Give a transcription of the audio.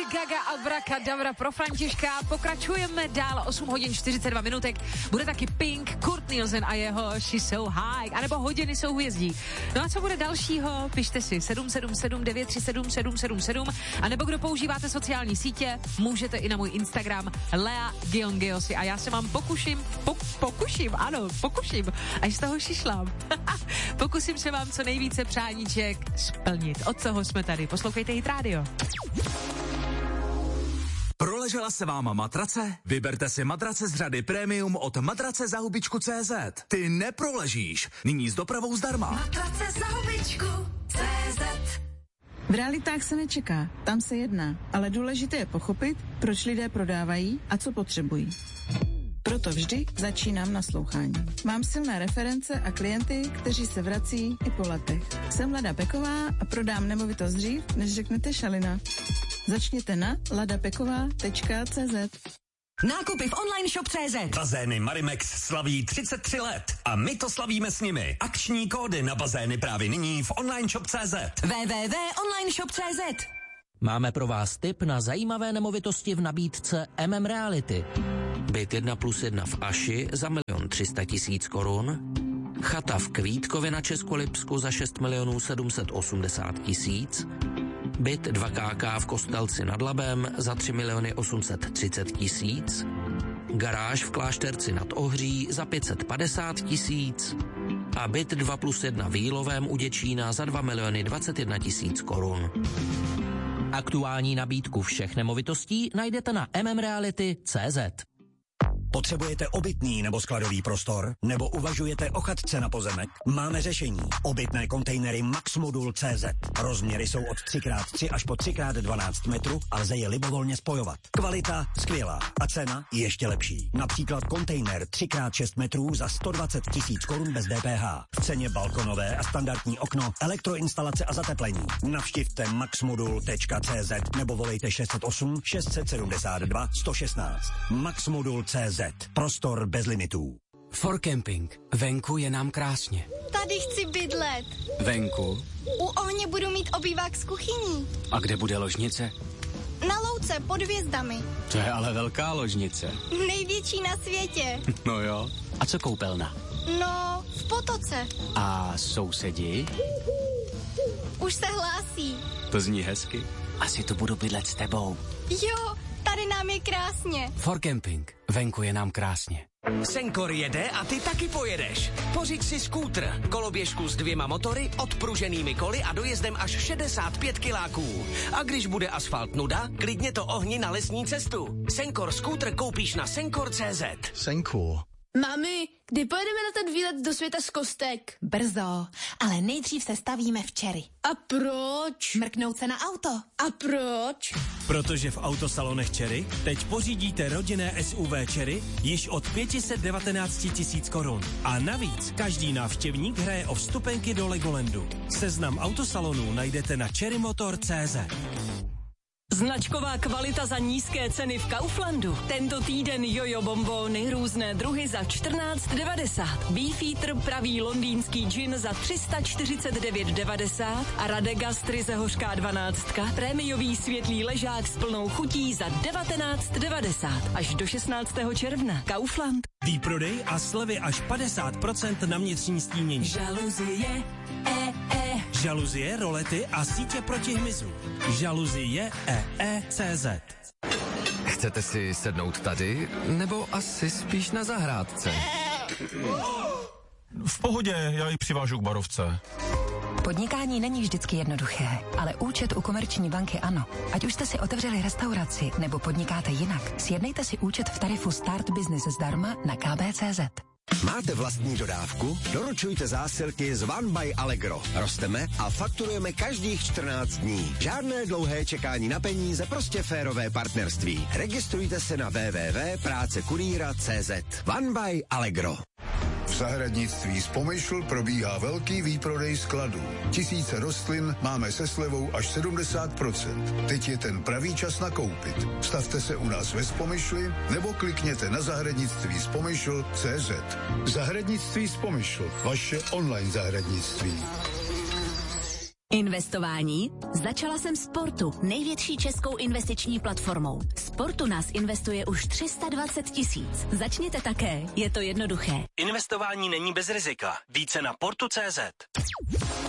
Gaga Abracadabra pro Františka. Pokračujeme dál, 8 hodin 42 minutek. Bude taky Pink, Kurt Nielsen a jeho She's So High, anebo Hodiny jsou hvězdí. No a co bude dalšího? Pište si 777 937 777, anebo kdo používáte sociální sítě, můžete i na můj Instagram Lea Giongeosi a já se vám pokuším, až z toho šišlám. Pokusím se vám co nejvíce přáníček splnit. Od toho jsme tady. Poslouchejte Hit Radio. Proležela se vám matrace? Vyberte si matrace z řady Premium od matracezahubičku.cz. Ty neproležíš. Nyní s dopravou zdarma. Matracezahubičku.cz. V realitách se nečeká, tam se jedná, ale důležité je pochopit, proč lidé prodávají a co potřebují. Proto vždy začínám naslouchání. Mám silné reference a klienty, kteří se vrací i po letech. Jsem Lada Peková a prodám nemovitost dřív, než řeknete šalina. Začněte na ladapeková.cz. Nákupy v online shop.cz. Bazény Marimex slaví 33 let a my to slavíme s nimi. Akční kódy na bazény právě nyní v online shop.cz. www.onlineshop.cz. Máme pro vás tip na zajímavé nemovitosti v nabídce MM Reality. Byt 1+1 v Aši za 1 300 000 korun. Chata v Kvítkově na Českolipsku za 6 780 000. Byt 2KK v Kostelci nad Labem za 3 830 000. Garáž v Klášterci nad Ohří za 550 000. A byt 2+1 v Jílovém u Děčína za 2 021 000 korun. Aktuální nabídku všech nemovitostí najdete na mmreality.cz. Potřebujete obytný nebo skladový prostor? Nebo uvažujete o chatce na pozemek? Máme řešení. Obytné kontejnery Maxmodul.cz. Rozměry jsou od 3x3 až po 3x12 metrů a lze je libovolně spojovat. Kvalita skvělá a cena ještě lepší. Například kontejner 3x6 metrů za 120 000 korun bez DPH. V ceně balkonové a standardní okno, elektroinstalace a zateplení. Navštivte maxmodul.cz nebo volejte 608 672 116. Maxmodul.cz. Prostor bez limitů. For Camping. Venku je nám krásně. Tady chci bydlet. Venku? U ohně budu mít obývák s kuchyní. A kde bude ložnice? Na louce pod hvězdami. To je ale velká ložnice. Největší na světě. No jo. A co koupelna? No, v potoce. A sousedi? Už se hlásí. To zní hezky. Asi tu budu bydlet s tebou. Jo, tady nám je krásně. For Camping. Venku je nám krásně. Senkor jede a ty taky pojedeš. Pořiď si skútr, koloběžku s 2 motory, odpruženými koly a dojezdem až 65 kiláků. A když bude asfalt nuda, klidně to ohni na lesní cestu. Senkor skútr koupíš na senkor.cz. Senkor. Mami, kdy pojedeme na ten výlet do světa z kostek? Brzo, ale nejdřív se stavíme v Cherry. A proč? Mrknout se na auto. A proč? Protože v autosalonech Cherry teď pořídíte rodinné SUV Cherry již od 519 000 korun. A navíc každý návštěvník hraje o vstupenky do Legolandu. Seznam autosalonů najdete na cherrymotor.cz. Značková kvalita za nízké ceny v Kauflandu. Tento týden jojo bombóny, různé druhy za 14,90. Beefeater pravý londýnský gin za 349,90 a Radegastry ze hořká 12. Prémiový světlý ležák s plnou chutí za 19,90. Až do 16. června. Kaufland. Výprodej a slevy až 50% na vnitřní stínění. Žaluzie, Žaluzie, rolety a sítě proti hmyzu. Žaluzie CZ. Chcete si sednout tady, nebo asi spíš na zahrádce? V pohodě, já ji přivážu k barovce. Podnikání není vždycky jednoduché, ale účet u Komerční banky ano. Ať už jste si otevřeli restauraci nebo podnikáte jinak, sjednejte si účet v tarifu Start Business zdarma na kb.cz. Máte vlastní dodávku? Doručujte zásilky z One by Allegro. Rosteme a fakturujeme každých 14 dní. Žádné dlouhé čekání na peníze, prostě férové partnerství. Registrujte se na www.prácekurýra.cz. One by Allegro. V zahradnictví Spomyšl probíhá velký výprodej skladů. Tisíce rostlin máme se slevou až 70%. Teď je ten pravý čas nakoupit. Stavte se u nás ve Spomyšli nebo klikněte na zahradnictví Spomyšl.cz. Zahradnictví Spomyšl, vaše online zahradnictví. Investování? Začala jsem Sportu, největší českou investiční platformou. Sportu nás investuje už 320 000. Začněte také, je to jednoduché. Investování není bez rizika. Více na portu.cz.